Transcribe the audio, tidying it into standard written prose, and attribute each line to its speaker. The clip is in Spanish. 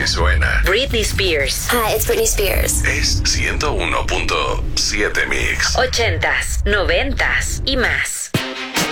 Speaker 1: que suena.
Speaker 2: Britney Spears.
Speaker 3: Hi, it's Britney Spears.
Speaker 1: Es 101.7 Mix.
Speaker 2: 80s, 90s y más.